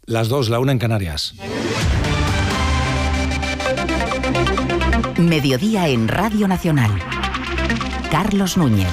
Las 2, la 1 en Canarias. Mediodía en Radio Nacional. Carlos Núñez.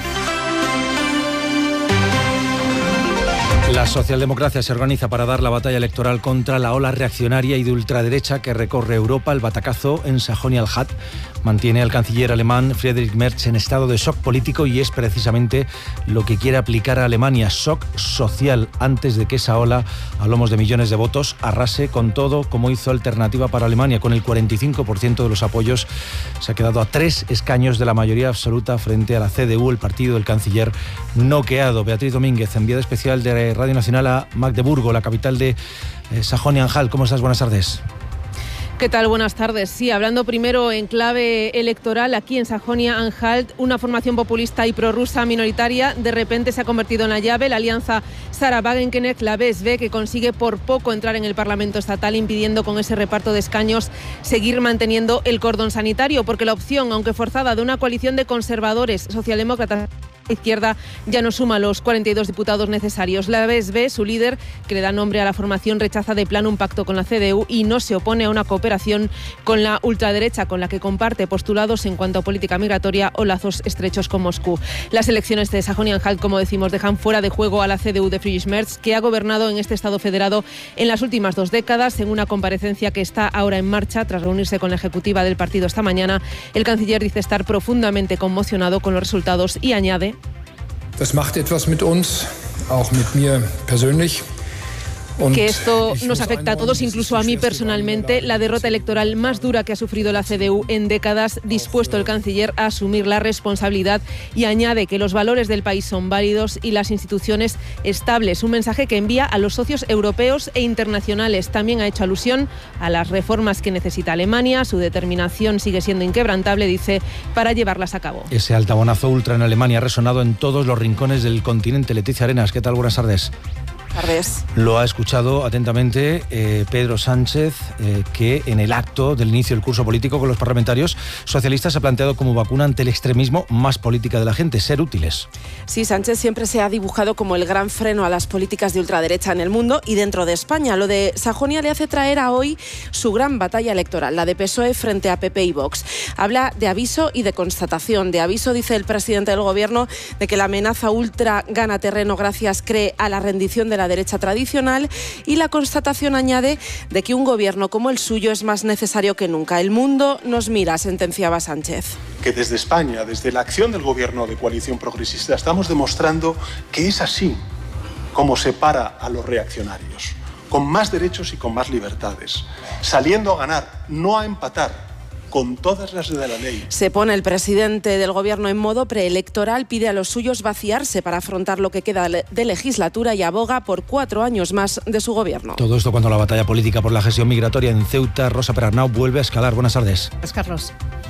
La socialdemocracia se organiza para dar la batalla electoral contra la ola reaccionaria y de ultraderecha que recorre Europa. El batacazo en Sajonia-Anhalt mantiene al canciller alemán Friedrich Merz en estado de shock político y es precisamente lo que quiere aplicar a Alemania, shock social, antes de que esa ola, a lomos de millones de votos, arrase con todo, como hizo Alternativa para Alemania. Con el 45% de los apoyos se ha quedado a 3 escaños de la mayoría absoluta frente a la CDU, el partido del canciller noqueado. Beatriz Domínguez, enviada especial de Radio Nacional a Magdeburgo, la capital de Sajonia-Anhalt. ¿Cómo estás? Buenas tardes. ¿Qué tal? Buenas tardes. Sí, hablando primero en clave electoral, aquí en Sajonia-Anhalt, una formación populista y prorrusa minoritaria de repente se ha convertido en la llave, la alianza Sarah Wagenknecht, la BSW, que consigue por poco entrar en el Parlamento estatal, impidiendo con ese reparto de escaños seguir manteniendo el cordón sanitario, porque la opción, aunque forzada, de una coalición de conservadores, socialdemócratas, izquierda ya no suma los 42 diputados necesarios. La BSW, su líder, que le da nombre a la formación, rechaza de plano un pacto con la CDU y no se opone a una cooperación con la ultraderecha, con la que comparte postulados en cuanto a política migratoria o lazos estrechos con Moscú. Las elecciones de Sajonia-Anhalt, como decimos, dejan fuera de juego a la CDU de Friedrich Merz, que ha gobernado en este estado federado en las últimas 2 décadas. En una comparecencia que está ahora en marcha, tras reunirse con la ejecutiva del partido esta mañana, el canciller dice estar profundamente conmocionado con los resultados y añade: Das macht etwas mit uns, auch mit mir persönlich. Que esto nos afecta a todos, incluso a mí personalmente. La derrota electoral más dura que ha sufrido la CDU en décadas, dispuesto el canciller a asumir la responsabilidad, y añade que los valores del país son válidos y las instituciones estables. Un mensaje que envía a los socios europeos e internacionales. También ha hecho alusión a las reformas que necesita Alemania. Su determinación sigue siendo inquebrantable, dice, para llevarlas a cabo. Ese altabonazo ultra en Alemania ha resonado en todos los rincones del continente. Leticia Arenas, ¿qué tal? Buenas tardes. Lo ha escuchado atentamente Pedro Sánchez, que en el acto del inicio del curso político con los parlamentarios socialistas ha planteado como vacuna ante el extremismo más política de la gente: ser útiles. Sí, Sánchez siempre se ha dibujado como el gran freno a las políticas de ultraderecha en el mundo y dentro de España. Lo de Sajonia le hace traer a hoy su gran batalla electoral, la de PSOE frente a PP y Vox. Habla de aviso y de constatación. De aviso, dice el presidente del Gobierno, de que la amenaza ultra gana terreno gracias, cree, a la rendición de la derecha tradicional, y la constatación, añade, de que un gobierno como el suyo es más necesario que nunca. El mundo nos mira, sentenciaba Sánchez. Que desde España, desde la acción del gobierno de coalición progresista, estamos demostrando que es así como se para a los reaccionarios, con más derechos y con más libertades, saliendo a ganar, no a empatar, con todas las de la ley. Se pone el presidente del Gobierno en modo preelectoral, pide a los suyos vaciarse para afrontar lo que queda de legislatura y aboga por 4 años más de su gobierno. Todo esto cuando la batalla política por la gestión migratoria en Ceuta, Rosa Perarnau, vuelve a escalar. Buenas tardes. Pues Carlos.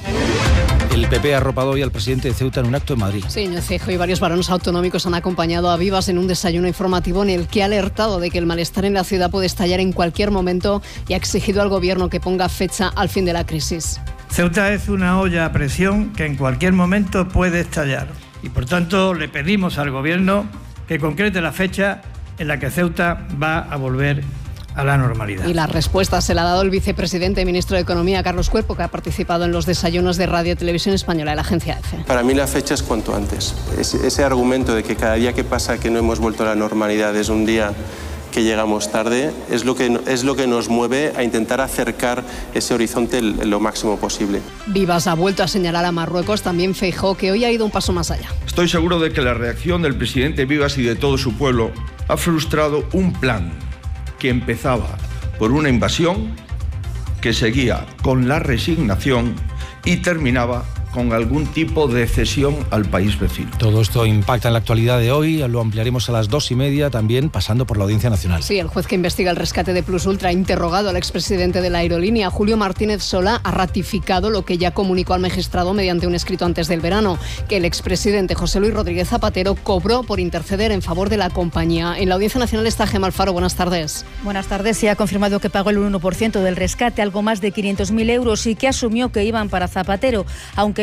El PP ha arropado hoy al presidente de Ceuta en un acto en Madrid. Sí, Núñez Feijóo y varios varones autonómicos han acompañado a Vivas en un desayuno informativo en el que ha alertado de que el malestar en la ciudad puede estallar en cualquier momento y ha exigido al gobierno que ponga fecha al fin de la crisis. Ceuta es una olla a presión que en cualquier momento puede estallar y por tanto le pedimos al gobierno que concrete la fecha en la que Ceuta va a volver a la normalidad. Y la respuesta se la ha dado el vicepresidente y ministro de Economía, Carlos Cuerpo, que ha participado en los desayunos de Radio y Televisión Española de la agencia EFE. Para mí la fecha es cuanto antes. Ese argumento de que cada día que pasa que no hemos vuelto a la normalidad es un día que llegamos tarde, es lo que nos mueve a intentar acercar ese horizonte lo máximo posible. Vivas ha vuelto a señalar a Marruecos, también Feijóo, que hoy ha ido un paso más allá. Estoy seguro de que la reacción del presidente Vivas y de todo su pueblo ha frustrado un plan que empezaba por una invasión, que seguía con la resignación y terminaba con algún tipo de cesión al país vecino. Todo esto impacta en la actualidad de hoy, lo ampliaremos a las 2:30, también pasando por la Audiencia Nacional. Sí, el juez que investiga el rescate de Plus Ultra ha interrogado al expresidente de la aerolínea. Julio Martínez Solá ha ratificado lo que ya comunicó al magistrado mediante un escrito antes del verano, que el expresidente José Luis Rodríguez Zapatero cobró por interceder en favor de la compañía. En la Audiencia Nacional está Gemma Alfaro. Buenas tardes. Buenas tardes. Se ha confirmado que pagó el 1% del rescate, algo más de 500.000 euros, y que asumió que iban para Zapatero, aunque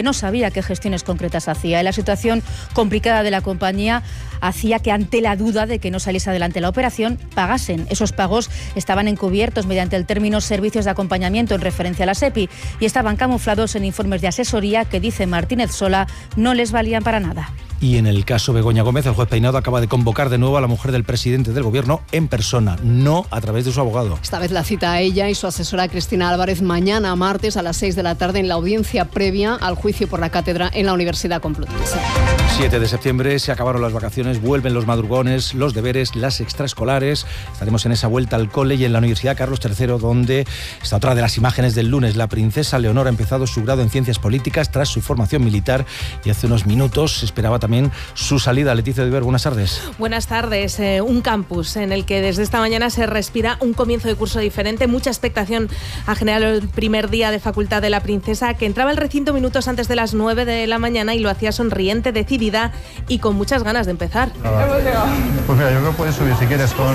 que no sabía qué gestiones concretas hacía. Y la situación complicada de la compañía hacía que, ante la duda de que no saliese adelante la operación, pagasen. Esos pagos estaban encubiertos mediante el término servicios de acompañamiento en referencia a la SEPI y estaban camuflados en informes de asesoría que, dice Martínez Sola, no les valían para nada. Y en el caso Begoña Gómez, el juez Peinado acaba de convocar de nuevo a la mujer del presidente del Gobierno en persona, no a través de su abogado. Esta vez la cita a ella y su asesora Cristina Álvarez mañana martes a las 6 de la tarde en la audiencia previa al juicio por la cátedra en la Universidad Complutense. 7 de septiembre, se acabaron las vacaciones, vuelven los madrugones, los deberes, las extraescolares. Estaremos en esa vuelta al cole y en la Universidad Carlos III, donde está otra de las imágenes del lunes. La princesa Leonor ha empezado su grado en Ciencias Políticas tras su formación militar y hace unos minutos se esperaba también su salida. Leticia Diver, buenas tardes. Buenas tardes. Un campus en el que desde esta mañana se respira un comienzo de curso diferente. Mucha expectación ha generado el primer día de facultad de la princesa, que entraba al recinto minutos antes de las 9 de la mañana y lo hacía sonriente, decidida y con muchas ganas de empezar. Pues mira, yo creo que puedes subir si quieres con...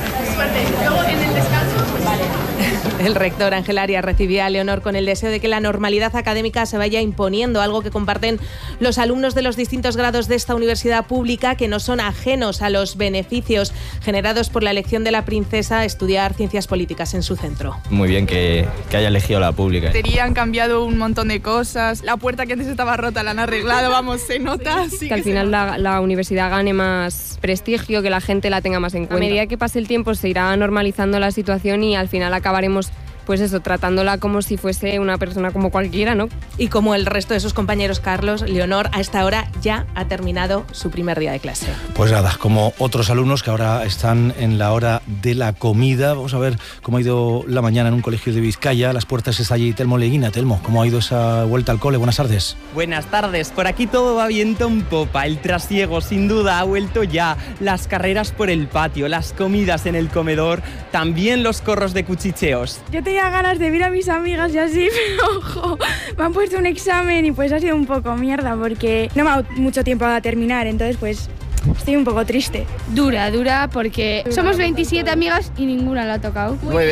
Luego en el descanso, vale. El rector Ángel Arias recibía a Leonor con el deseo de que la normalidad académica se vaya imponiendo, algo que comparten los alumnos de los distintos grados de esta universidad pública, que no son ajenos a los beneficios generados por la elección de la princesa a estudiar Ciencias Políticas en su centro. Muy bien que haya elegido la pública. Han cambiado un montón de cosas, la puerta que antes estaba rota la han arreglado, vamos, se nota. Sí que al final la universidad gane más prestigio, que la gente la tenga más en cuenta. A medida que pase el tiempo se irá normalizando la situación y al final acabaremos, pues eso, tratándola como si fuese una persona como cualquiera, ¿no? Y como el resto de sus compañeros, Carlos, Leonor a esta hora ya ha terminado su primer día de clase. Pues nada, como otros alumnos que ahora están en la hora de la comida. Vamos a ver cómo ha ido la mañana en un colegio de Vizcaya. A las puertas está allí Telmo Leguina. Telmo, ¿cómo ha ido esa vuelta al cole? Buenas tardes. Buenas tardes. Por aquí todo va viento en popa. El trasiego sin duda ha vuelto ya. Las carreras por el patio, las comidas en el comedor, también los corros de cuchicheos. Yo tenía ganas de ver a mis amigas y así, pero ojo, me han puesto un examen y pues ha sido un poco mierda porque no me ha dado mucho tiempo a terminar, entonces pues estoy un poco triste. Dura, porque somos 27 amigas y ninguna la ha tocado. Muy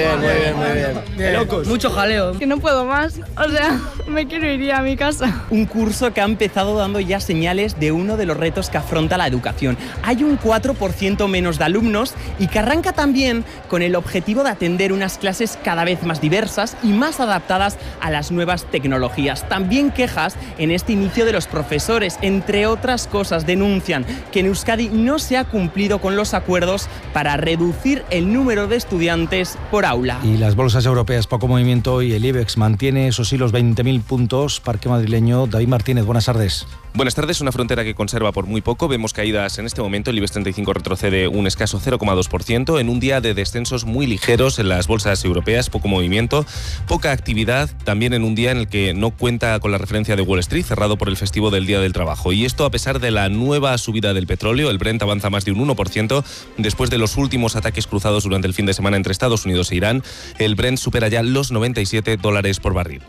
bien. Locos. Mucho jaleo. Que no puedo más, o sea, me quiero ir ya a mi casa. Un curso que ha empezado dando ya señales de uno de los retos que afronta la educación. Hay un 4% menos de alumnos y que arranca también con el objetivo de atender unas clases cada vez más diversas y más adaptadas a las nuevas tecnologías. También quejas en este inicio de los profesores. Entre otras cosas, denuncian que en Euskadi no se ha cumplido con los acuerdos para reducir el número de estudiantes por aula. Y las bolsas europeas, poco movimiento y el IBEX mantiene, eso sí, los 20.000 puntos. Parque madrileño, David Martínez, buenas tardes. Buenas tardes, una frontera que conserva por muy poco. Vemos caídas en este momento. El IBEX 35 retrocede un escaso 0,2% en un día de descensos muy ligeros en las bolsas europeas, poco movimiento, poca actividad, también en un día en el que no cuenta con la referencia de Wall Street, cerrado por el festivo del Día del Trabajo. Y esto a pesar de la nueva subida del petróleo. El Brent avanza más de un 1% después de los últimos ataques cruzados durante el fin de semana entre Estados Unidos e Irán. El Brent supera ya los $97 por barril.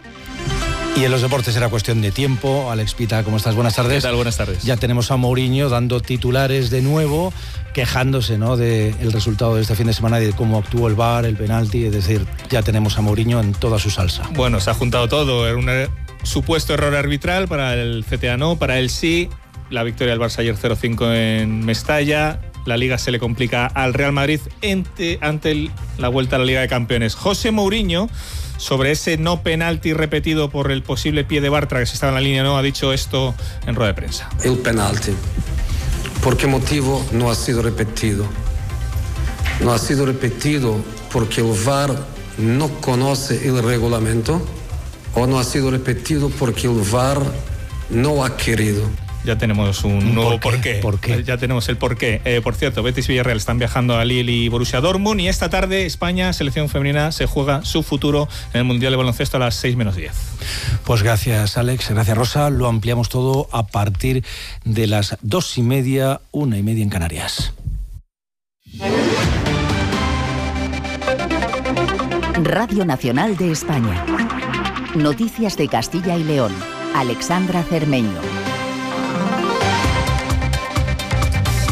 Y en los deportes era cuestión de tiempo. Alex Pita, ¿cómo estás? Buenas tardes. ¿Qué tal? Buenas tardes. Ya tenemos a Mourinho dando titulares de nuevo, quejándose, ¿no?, del resultado de este fin de semana y de cómo actuó el VAR, el penalti. Es decir, ya tenemos a Mourinho en toda su salsa. Bueno, se ha juntado todo. Era un supuesto error arbitral, para el CTA no, para él sí. La victoria del Barça ayer 0-5 en Mestalla. La Liga se le complica al Real Madrid ante la vuelta a la Liga de Campeones. José Mourinho, sobre ese no penalti repetido por el posible pie de Bartra, que se estaba en la línea, no, ha dicho esto en rueda de prensa. El penalti. ¿Por qué motivo no ha sido repetido? No ha sido repetido porque el VAR no conoce el reglamento, o no ha sido repetido porque el VAR no ha querido. Ya tenemos un nuevo porqué. ¿Por qué? Ya tenemos el porqué. Por cierto, Betis y Villarreal están viajando a Lille y Borussia Dortmund, y esta tarde España, selección femenina, se juega su futuro en el Mundial de Baloncesto a las 6 menos 10. Pues gracias, Alex, gracias, Rosa. Lo ampliamos todo a partir de las 2:30, 1:30 en Canarias. Radio Nacional de España. Noticias de Castilla y León. Alexandra Cermeño.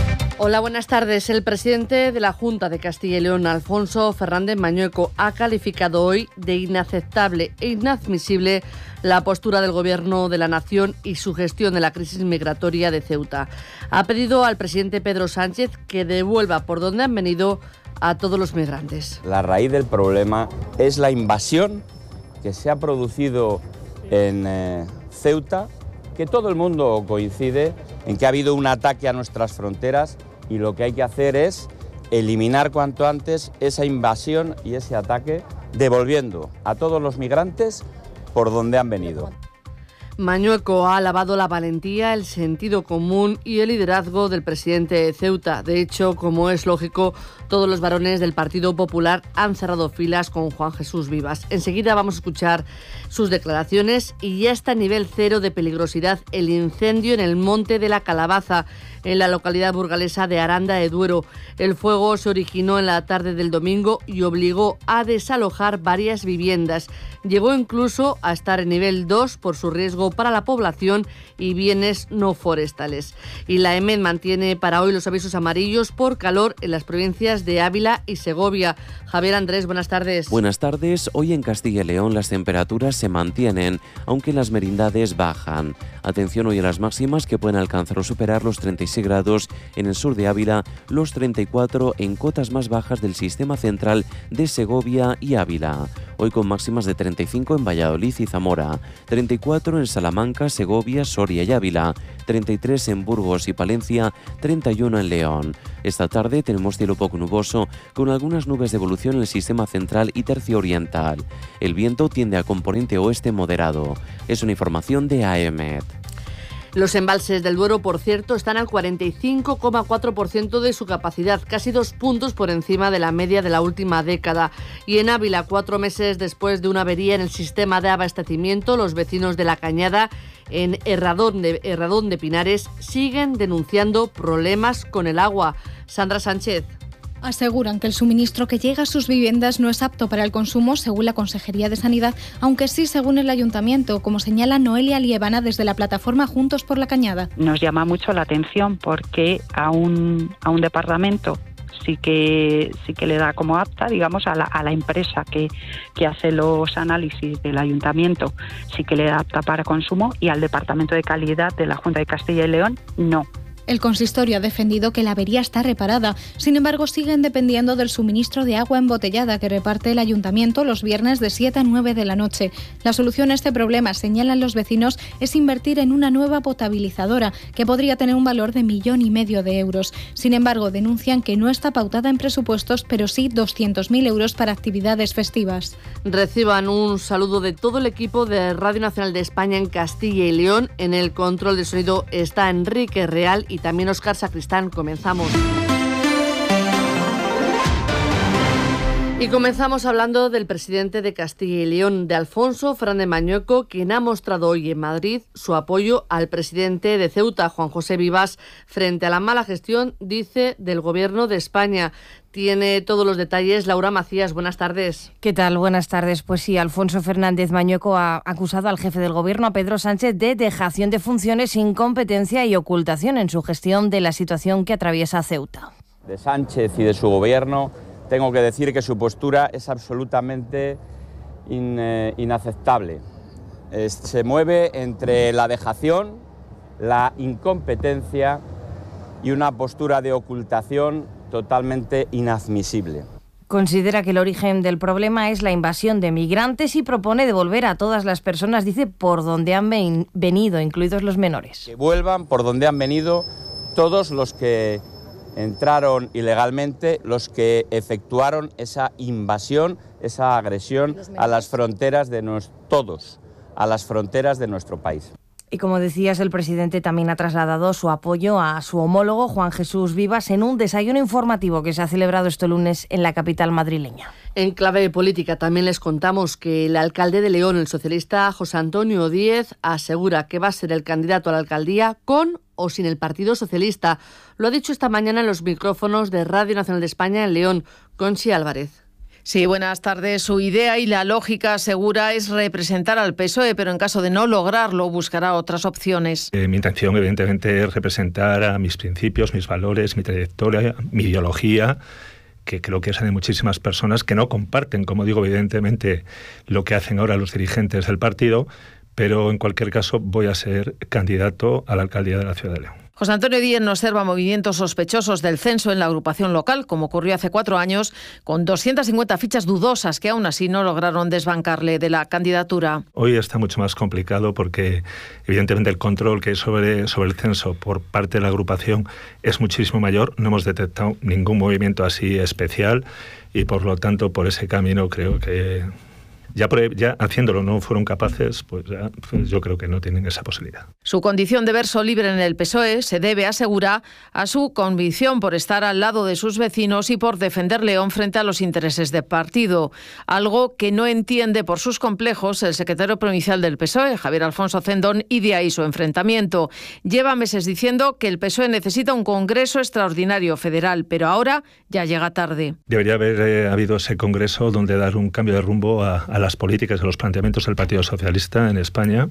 Hola, buenas tardes. El presidente de la Junta de Castilla y León, Alfonso Fernández Mañueco, ha calificado hoy de inaceptable e inadmisible la postura del Gobierno de la Nación y su gestión de la crisis migratoria de Ceuta. Ha pedido al presidente Pedro Sánchez que devuelva por donde han venido a todos los migrantes. La raíz del problema es la invasión que se ha producido en Ceuta, que todo el mundo coincide en que ha habido un ataque a nuestras fronteras y lo que hay que hacer es eliminar cuanto antes esa invasión y ese ataque, devolviendo a todos los migrantes por donde han venido. Mañueco ha alabado la valentía, el sentido común y el liderazgo del presidente de Ceuta. De hecho, como es lógico, todos los varones del Partido Popular han cerrado filas con Juan Jesús Vivas. Enseguida vamos a escuchar sus declaraciones y ya está a nivel cero de peligrosidad el incendio en el Monte de la Calabaza, en la localidad burgalesa de Aranda de Duero. El fuego se originó en la tarde del domingo y obligó a desalojar varias viviendas. Llegó incluso a estar en nivel 2 por su riesgo para la población y bienes no forestales. Y la EMET mantiene para hoy los avisos amarillos por calor en las provincias de Ávila y Segovia. Javier Andrés, buenas tardes. Buenas tardes. Hoy en Castilla y León las temperaturas se mantienen, aunque las merindades bajan. Atención hoy a las máximas que pueden alcanzar o superar los 36 grados en el sur de Ávila, los 34 en cotas más bajas del sistema central de Segovia y Ávila. Hoy con máximas de 35 en Valladolid y Zamora, 34 en Salamanca, Segovia, Soria y Ávila, 33 en Burgos y Palencia, 31 en León. Esta tarde tenemos cielo poco nuboso, con algunas nubes de evolución en el sistema central y tercio oriental. El viento tiende a componente oeste moderado. Es una información de AEMET. Los embalses del Duero, por cierto, están al 45,4% de su capacidad, casi 2 puntos por encima de la media de la última década. Y en Ávila, 4 meses después de una avería en el sistema de abastecimiento, los vecinos de La Cañada, en Herradón de Pinares, siguen denunciando problemas con el agua. Sandra Sánchez. Aseguran que el suministro que llega a sus viviendas no es apto para el consumo, según la Consejería de Sanidad, aunque sí según el Ayuntamiento, como señala Noelia Liébana desde la plataforma Juntos por la Cañada. Nos llama mucho la atención porque a un departamento sí que le da como apta, digamos, a la empresa que hace los análisis del Ayuntamiento, sí que le da apta para consumo, y al Departamento de Calidad de la Junta de Castilla y León no. El consistorio ha defendido que la avería está reparada. Sin embargo, siguen dependiendo del suministro de agua embotellada que reparte el Ayuntamiento los viernes de 7 a 9 de la noche. La solución a este problema, señalan los vecinos, es invertir en una nueva potabilizadora que podría tener un valor de 1,5 millones de euros. Sin embargo, denuncian que no está pautada en presupuestos, pero sí 200.000 euros para actividades festivas. Reciban un saludo de todo el equipo de Radio Nacional de España en Castilla y León. En el control de sonido está Enrique Real y también Óscar Sacristán. Comenzamos. Y comenzamos hablando del presidente de Castilla y León, de Alfonso Fernández Mañueco, quien ha mostrado hoy en Madrid su apoyo al presidente de Ceuta, Juan José Vivas, frente a la mala gestión, dice, del Gobierno de España. Tiene todos los detalles Laura Macías. Buenas tardes. ¿Qué tal? Buenas tardes. Pues sí, Alfonso Fernández Mañueco ha acusado al jefe del Gobierno, a Pedro Sánchez, de dejación de funciones, incompetencia y ocultación en su gestión de la situación que atraviesa Ceuta. De Sánchez y de su Gobierno tengo que decir que su postura es absolutamente inaceptable. Se mueve entre la dejación, la incompetencia y una postura de ocultación totalmente inadmisible. Considera que el origen del problema es la invasión de migrantes y propone devolver a todas las personas, dice, por donde han venido, incluidos los menores. Que vuelvan por donde han venido todos los que entraron ilegalmente, los que efectuaron esa invasión, esa agresión a las fronteras de a las fronteras de nuestro país. Y como decías, el presidente también ha trasladado su apoyo a su homólogo Juan Jesús Vivas en un desayuno informativo que se ha celebrado este lunes en la capital madrileña. En clave política también les contamos que el alcalde de León, el socialista José Antonio Díez, asegura que va a ser el candidato a la alcaldía con o sin el Partido Socialista. Lo ha dicho esta mañana en los micrófonos de Radio Nacional de España en León. Conchi Álvarez. Sí, buenas tardes. Su idea y la lógica segura es representar al PSOE, pero en caso de no lograrlo buscará otras opciones. Mi intención, evidentemente, es representar a mis principios, mis valores, mi trayectoria, mi ideología, que creo que es de muchísimas personas que no comparten, como digo, evidentemente, lo que hacen ahora los dirigentes del partido, pero en cualquier caso voy a ser candidato a la alcaldía de la ciudad de León. José Antonio Díez no observa movimientos sospechosos del censo en la agrupación local, como ocurrió hace 4 años, con 250 fichas dudosas que aún así no lograron desbancarle de la candidatura. Hoy está mucho más complicado porque evidentemente el control que hay sobre el censo por parte de la agrupación es muchísimo mayor. No hemos detectado ningún movimiento así especial y por lo tanto por ese camino creo que ya haciéndolo no fueron capaces, pues yo creo que no tienen esa posibilidad. Su condición de verso libre en el PSOE se debe, asegura, a su convicción por estar al lado de sus vecinos y por defender León frente a los intereses del partido, algo que no entiende por sus complejos el secretario provincial del PSOE, Javier Alfonso Cendón, y de ahí su enfrentamiento. Lleva meses diciendo que el PSOE necesita un congreso extraordinario federal, pero ahora ya llega tarde. Debería haber habido ese congreso donde dar un cambio de rumbo a las políticas, a los planteamientos del Partido Socialista en España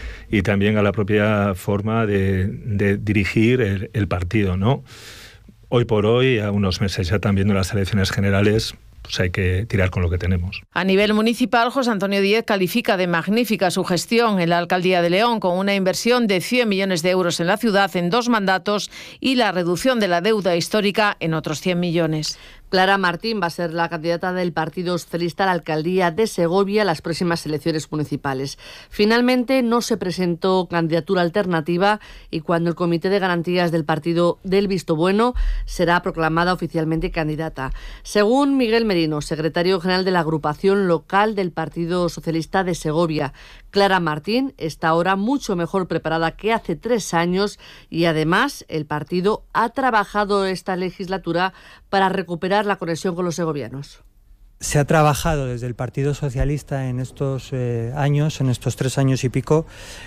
y también a la propia forma de dirigir el partido, ¿no? Hoy por hoy, a unos meses ya también de las elecciones generales, pues hay que tirar con lo que tenemos. A nivel municipal, José Antonio Díez califica de magnífica su gestión en la alcaldía de León, con una inversión de 100 millones de euros en la ciudad en 2 mandatos y la reducción de la deuda histórica en otros 100 millones. Clara Martín va a ser la candidata del Partido Socialista a la alcaldía de Segovia en las próximas elecciones municipales. Finalmente no se presentó candidatura alternativa y cuando el Comité de Garantías del partido dé el visto bueno, será proclamada oficialmente candidata. Según Miguel Merino, secretario general de la agrupación local del Partido Socialista de Segovia, Clara Martín está ahora mucho mejor preparada que hace 3 años y además el partido ha trabajado esta legislatura para recuperar la conexión con los segovianos. Se ha trabajado desde el Partido Socialista en estos años, en estos 3 años y pico,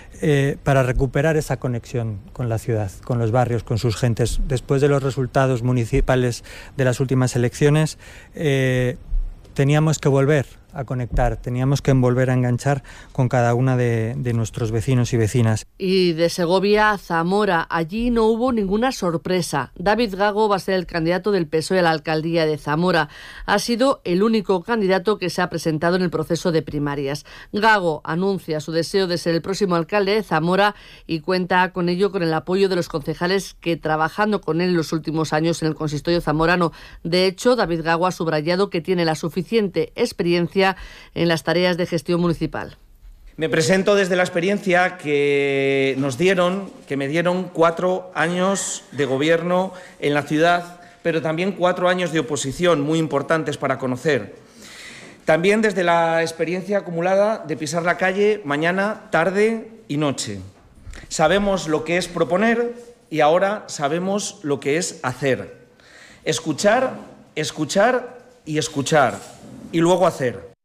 para recuperar esa conexión con la ciudad, con los barrios, con sus gentes. Después de los resultados municipales de las últimas elecciones, teníamos que volver a conectar, teníamos que volver a enganchar con cada una de nuestros vecinos y vecinas. Y de Segovia a Zamora, allí no hubo ninguna sorpresa. David Gago va a ser el candidato del PSOE a la alcaldía de Zamora. Ha sido el único candidato que se ha presentado en el proceso de primarias. Gago anuncia su deseo de ser el próximo alcalde de Zamora y cuenta con ello con el apoyo de los concejales que trabajando con él en los últimos años en el consistorio zamorano. De hecho, David Gago ha subrayado que tiene la suficiente experiencia en las tareas de gestión municipal. Me presento desde la experiencia que me dieron 4 años de gobierno en la ciudad, pero también 4 años de oposición muy importantes para conocer. También desde la experiencia acumulada de pisar la calle mañana, tarde y noche. Sabemos lo que es proponer y ahora sabemos lo que es hacer. Escuchar, escuchar y escuchar. Y luego hacer.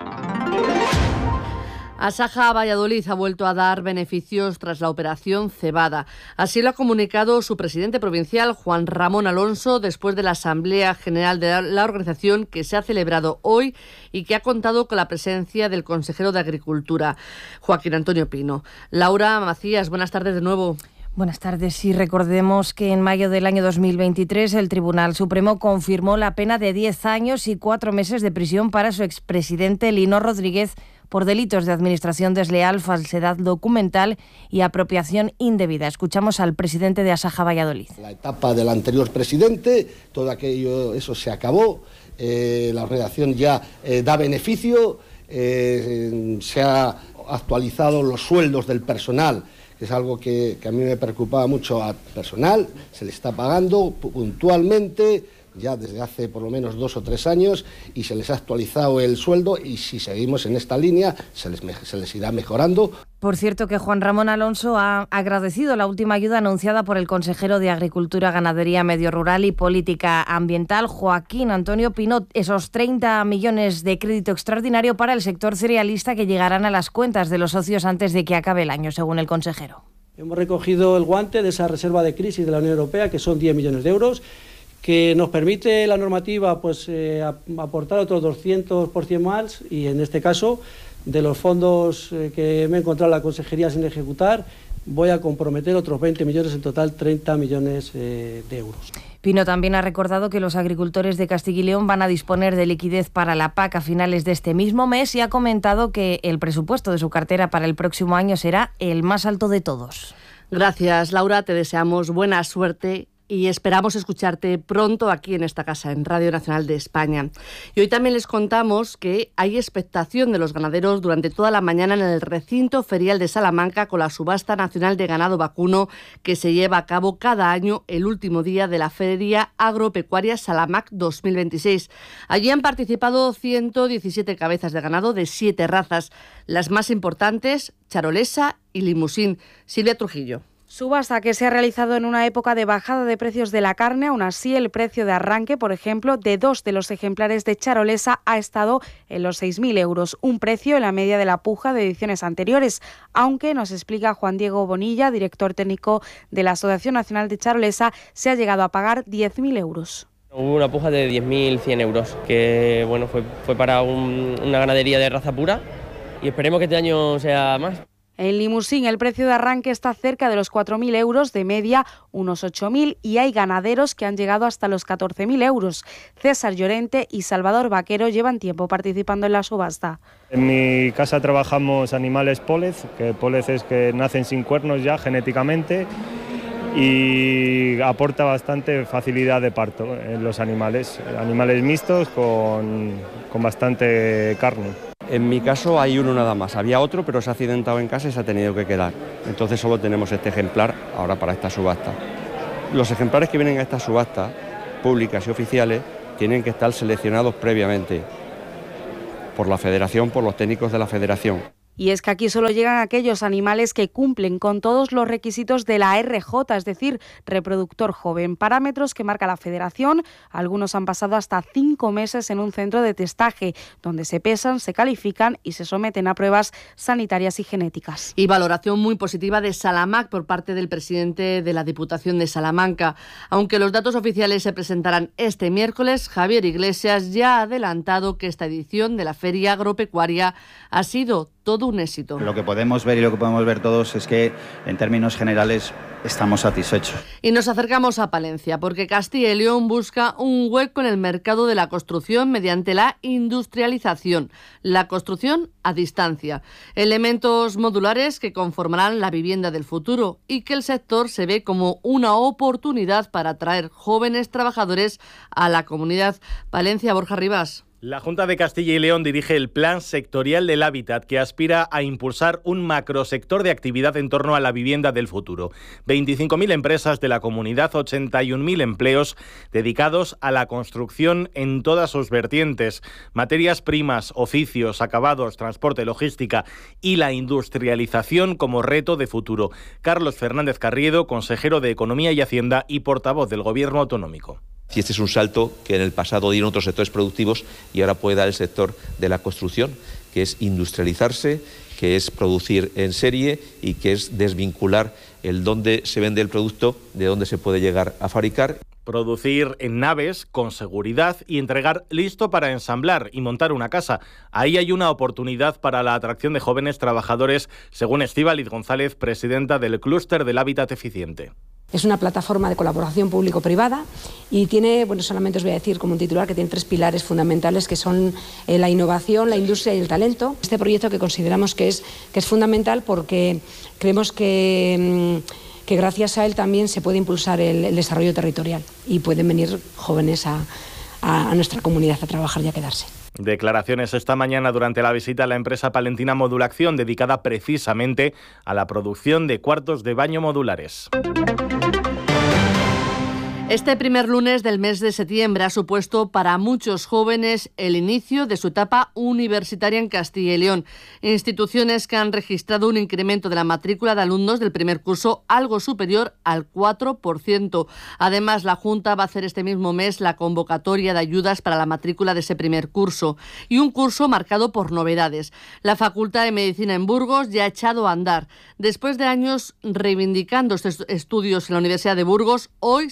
Asaja Valladolid ha vuelto a dar beneficios tras la operación Cebada. Así lo ha comunicado su presidente provincial, Juan Ramón Alonso, después de la Asamblea General de la organización que se ha celebrado hoy y que ha contado con la presencia del consejero de Agricultura, Joaquín Antonio Pino. Laura Macías, buenas tardes de nuevo. Buenas tardes. Sí, recordemos que en mayo del año 2023 el Tribunal Supremo confirmó la pena de 10 años y 4 meses de prisión para su expresidente Lino Rodríguez por delitos de administración desleal, falsedad documental y apropiación indebida. Escuchamos al presidente de Asaja Valladolid. La etapa del anterior presidente, todo aquello, eso se acabó, la redacción ya da beneficio, se ha actualizado los sueldos del personal, que es algo que a mí me preocupaba mucho al personal, se le está pagando puntualmente, ya desde hace por lo menos 2 o 3 años, y se les ha actualizado el sueldo, y si seguimos en esta línea se les irá mejorando. Por cierto, que Juan Ramón Alonso ha agradecido la última ayuda anunciada por el consejero de Agricultura, Ganadería, Medio Rural y Política Ambiental, Joaquín Antonio Pino, esos 30 millones de crédito extraordinario para el sector cerealista que llegarán a las cuentas de los socios antes de que acabe el año, según el consejero. Hemos recogido el guante de esa reserva de crisis de la Unión Europea, que son 10 millones de euros, que nos permite la normativa pues aportar otros 200% más, y en este caso, de los fondos que me he encontrado en la consejería sin ejecutar, voy a comprometer otros 20 millones, en total 30 millones de euros. Pino también ha recordado que los agricultores de Castilla y León van a disponer de liquidez para la PAC a finales de este mismo mes, y ha comentado que el presupuesto de su cartera para el próximo año será el más alto de todos. Gracias, Laura, te deseamos buena suerte y esperamos escucharte pronto aquí en esta casa, en Radio Nacional de España. Y hoy también les contamos que hay expectación de los ganaderos durante toda la mañana en el recinto ferial de Salamanca con la subasta nacional de ganado vacuno que se lleva a cabo cada año el último día de la Feria Agropecuaria Salamac 2026. Allí han participado 117 cabezas de ganado de 7 razas, las más importantes, charolesa y limusín. Silvia Trujillo. Subasta que se ha realizado en una época de bajada de precios de la carne. Aún así, el precio de arranque, por ejemplo, de 2 de los ejemplares de charolesa ha estado en los 6.000 euros, un precio en la media de la puja de ediciones anteriores, aunque, nos explica Juan Diego Bonilla, director técnico de la Asociación Nacional de Charolesa, se ha llegado a pagar 10.000 euros. Hubo una puja de 10.100 euros, que bueno, fue para una ganadería de raza pura, y esperemos que este año sea más. En limusín el precio de arranque está cerca de los 4.000 euros, de media unos 8.000, y hay ganaderos que han llegado hasta los 14.000 euros. César Llorente y Salvador Vaquero llevan tiempo participando en la subasta. En mi casa trabajamos animales polez, que polez es que nacen sin cuernos ya genéticamente, y aporta bastante facilidad de parto en los animales mixtos con bastante carne. En mi caso hay uno nada más, había otro pero se ha accidentado en casa y se ha tenido que quedar, entonces solo tenemos este ejemplar ahora para esta subasta. Los ejemplares que vienen a esta subasta, públicas y oficiales, tienen que estar seleccionados previamente por la federación, por los técnicos de la federación. Y es que aquí solo llegan aquellos animales que cumplen con todos los requisitos de la RJ, es decir, reproductor joven, parámetros que marca la Federación. Algunos han pasado hasta 5 meses en un centro de testaje, donde se pesan, se califican y se someten a pruebas sanitarias y genéticas. Y valoración muy positiva de Salamac por parte del presidente de la Diputación de Salamanca. Aunque los datos oficiales se presentarán este miércoles, Javier Iglesias ya ha adelantado que esta edición de la Feria Agropecuaria ha sido todo un éxito. Lo que podemos ver y lo que podemos ver todos es que, en términos generales, estamos satisfechos. Y nos acercamos a Palencia, porque Castilla y León busca un hueco en el mercado de la construcción mediante la industrialización, la construcción a distancia, elementos modulares que conformarán la vivienda del futuro, y que el sector se ve como una oportunidad para atraer jóvenes trabajadores a la comunidad. Palencia, Borja Rivas. La Junta de Castilla y León dirige el Plan Sectorial del Hábitat, que aspira a impulsar un macrosector de actividad en torno a la vivienda del futuro. 25.000 empresas de la comunidad, 81.000 empleos dedicados a la construcción en todas sus vertientes, materias primas, oficios, acabados, transporte, logística y la industrialización como reto de futuro. Carlos Fernández Carriedo, consejero de Economía y Hacienda y portavoz del Gobierno autonómico. Y este es un salto que en el pasado dieron otros sectores productivos y ahora puede dar el sector de la construcción, que es industrializarse, que es producir en serie y que es desvincular el dónde se vende el producto de dónde se puede llegar a fabricar. Producir en naves con seguridad y entregar listo para ensamblar y montar una casa. Ahí hay una oportunidad para la atracción de jóvenes trabajadores, según Estíbaliz González, presidenta del Clúster del Hábitat Eficiente. Es una plataforma de colaboración público-privada y tiene, bueno, solamente os voy a decir como un titular que tiene 3 pilares fundamentales, que son la innovación, la industria y el talento. Este proyecto que consideramos que es fundamental porque creemos que gracias a él también se puede impulsar el desarrollo territorial y pueden venir jóvenes a nuestra comunidad a trabajar y a quedarse. Declaraciones esta mañana durante la visita a la empresa palentina Modulacción, dedicada precisamente a la producción de cuartos de baño modulares. Este primer lunes del mes de septiembre ha supuesto para muchos jóvenes el inicio de su etapa universitaria en Castilla y León. Instituciones que han registrado un incremento de la matrícula de alumnos del primer curso algo superior al 4%. Además, la Junta va a hacer este mismo mes la convocatoria de ayudas para la matrícula de ese primer curso, y un curso marcado por novedades. La Facultad de Medicina en Burgos ya ha echado a andar. Después de años reivindicando estos estudios en la Universidad de Burgos, hoy se han incorporado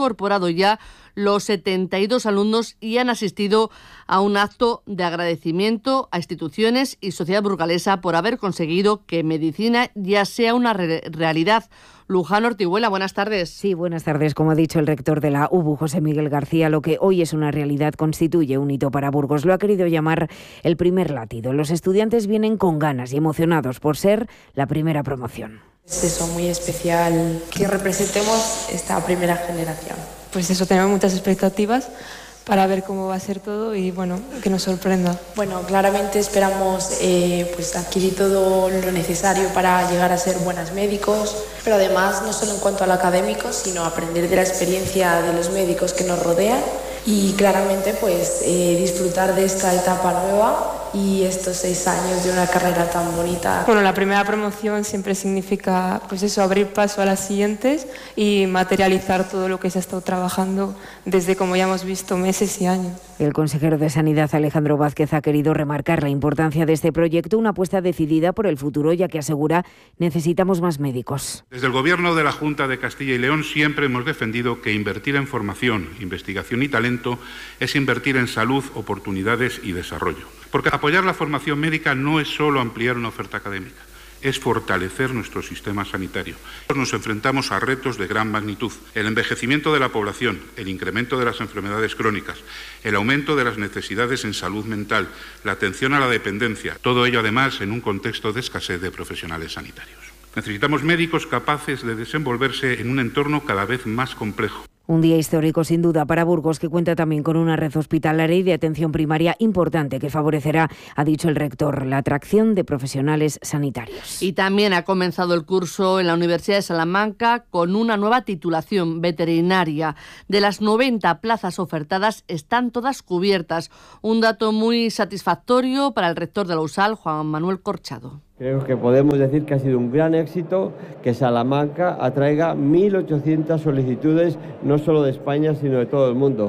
incorporado ya los 72 alumnos y han asistido a un acto de agradecimiento a instituciones y sociedad burgalesa por haber conseguido que medicina ya sea una realidad. Luján Ortiguela, buenas tardes. Sí, buenas tardes. Como ha dicho el rector de la UBU, José Miguel García, lo que hoy es una realidad constituye un hito para Burgos. Lo ha querido llamar el primer latido. Los estudiantes vienen con ganas y emocionados por ser la primera promoción. Es eso, muy especial que representemos esta primera generación. Pues eso, tenemos muchas expectativas para ver cómo va a ser todo y bueno, que nos sorprenda. Bueno, claramente esperamos pues adquirir todo lo necesario para llegar a ser buenos médicos, pero además no solo en cuanto al académico, sino aprender de la experiencia de los médicos que nos rodean y claramente pues disfrutar de esta etapa nueva y estos 6 años de una carrera tan bonita. Bueno, la primera promoción siempre significa pues eso, abrir paso a las siguientes y materializar todo lo que se ha estado trabajando desde, como ya hemos visto, meses y años. El consejero de Sanidad, Alejandro Vázquez, ha querido remarcar la importancia de este proyecto, una apuesta decidida por el futuro, ya que asegura necesitamos más médicos. Desde el Gobierno de la Junta de Castilla y León siempre hemos defendido que invertir en formación, investigación y talento es invertir en salud, oportunidades y desarrollo. Porque apoyar la formación médica no es solo ampliar una oferta académica, es fortalecer nuestro sistema sanitario. Nos enfrentamos a retos de gran magnitud: el envejecimiento de la población, el incremento de las enfermedades crónicas, el aumento de las necesidades en salud mental, la atención a la dependencia, todo ello además en un contexto de escasez de profesionales sanitarios. Necesitamos médicos capaces de desenvolverse en un entorno cada vez más complejo. Un día histórico sin duda para Burgos, que cuenta también con una red hospitalaria y de atención primaria importante que favorecerá, ha dicho el rector, la atracción de profesionales sanitarios. Y también ha comenzado el curso en la Universidad de Salamanca con una nueva titulación veterinaria. De las 90 plazas ofertadas están todas cubiertas. Un dato muy satisfactorio para el rector de la USAL, Juan Manuel Corchado. Creo que podemos decir que ha sido un gran éxito que Salamanca atraiga 1.800 solicitudes, no solo de España, sino de todo el mundo.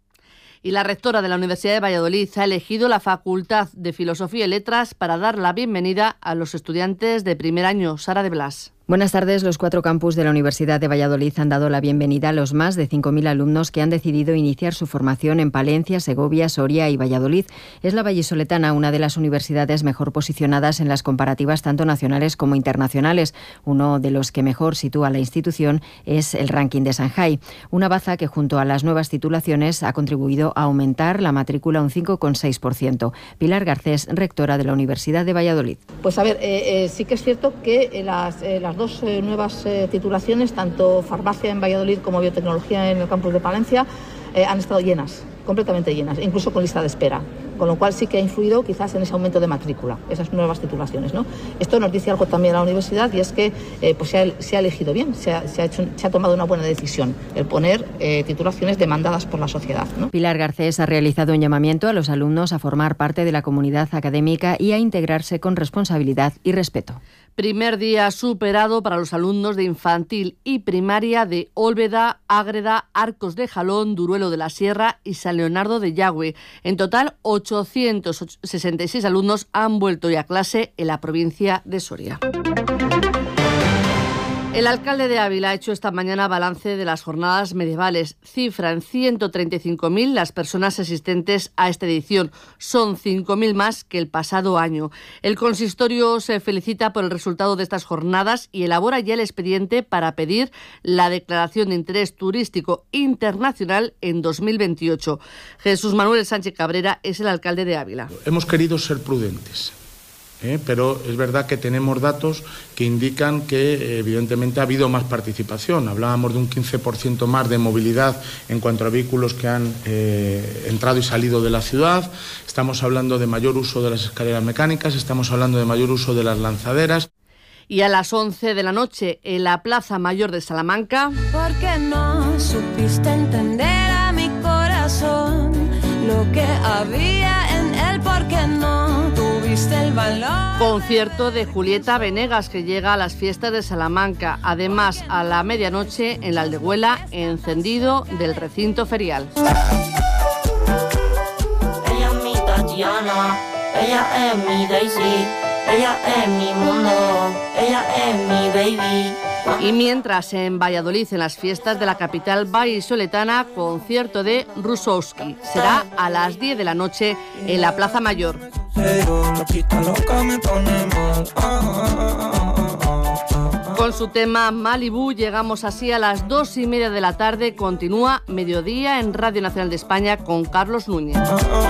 Y la rectora de la Universidad de Valladolid ha elegido la Facultad de Filosofía y Letras para dar la bienvenida a los estudiantes de primer año. Sara de Blas. Buenas tardes. Los 4 campus de la Universidad de Valladolid han dado la bienvenida a los más de 5.000 alumnos que han decidido iniciar su formación en Palencia, Segovia, Soria y Valladolid. Es la vallisoletana una de las universidades mejor posicionadas en las comparativas tanto nacionales como internacionales. Uno de los que mejor sitúa la institución es el ranking de Shanghái, una baza que junto a las nuevas titulaciones ha contribuido a aumentar la matrícula un 5,6%. Pilar Garcés, rectora de la Universidad de Valladolid. Pues a ver, sí que es cierto que las dos nuevas titulaciones, tanto farmacia en Valladolid como biotecnología en el campus de Palencia, han estado llenas, completamente llenas, incluso con lista de espera, con lo cual sí que ha influido quizás en ese aumento de matrícula, esas nuevas titulaciones, ¿no? Esto nos dice algo también a la universidad y es que pues se ha elegido bien, se ha tomado una buena decisión, el poner titulaciones demandadas por la sociedad, ¿no? Pilar Garcés ha realizado un llamamiento a los alumnos a formar parte de la comunidad académica y a integrarse con responsabilidad y respeto. Primer día superado para los alumnos de infantil y primaria de Ólveda, Ágreda, Arcos de Jalón, Duruelo de la Sierra y San Leonardo de Yagüe. En total, 866 alumnos han vuelto hoy a clase en la provincia de Soria. El alcalde de Ávila ha hecho esta mañana balance de las jornadas medievales. Cifra en 135.000 las personas asistentes a esta edición. Son 5.000 más que el pasado año. El consistorio se felicita por el resultado de estas jornadas y elabora ya el expediente para pedir la declaración de interés turístico internacional en 2028. Jesús Manuel Sánchez Cabrera es el alcalde de Ávila. Hemos querido ser prudentes. Pero es verdad que tenemos datos que indican que evidentemente ha habido más participación. Hablábamos de un 15% más de movilidad en cuanto a vehículos que han entrado y salido de la ciudad. Estamos hablando de mayor uso de las escaleras mecánicas, estamos hablando de mayor uso de las lanzaderas. Y a las 11 de la noche en la Plaza Mayor de Salamanca. ¿Por qué no supiste entender a mi corazón lo que había en él? ¿Por qué no tuviste el valor? Concierto de Julieta Venegas que llega a las fiestas de Salamanca. Además, a la medianoche en la Aldehuela, encendido del recinto ferial. Ella es mi Tatiana, ella es mi Daisy, ella es mi mundo, ella es mi baby. Y mientras en Valladolid, en las fiestas de la capital vallisoletana, concierto de Rusowski. Será a las 10 de la noche en la Plaza Mayor. Con su tema Malibú llegamos así a las 2:30 de la tarde. Continúa Mediodía en Radio Nacional de España con Carlos Núñez.